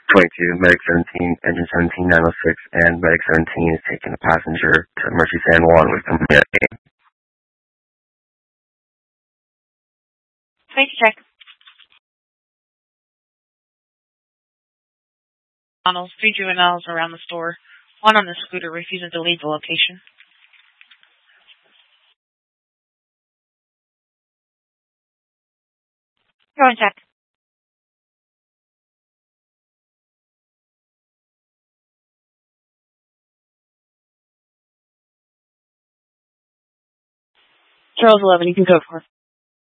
22, Medic 17, Engine 17906, and Medic 17 is taking a passenger to Mercy San Juan with community. Space check. Donald, 3 juveniles around the store. One on the scooter refusing to leave the location. Go and check. Charles 11, you can go for it.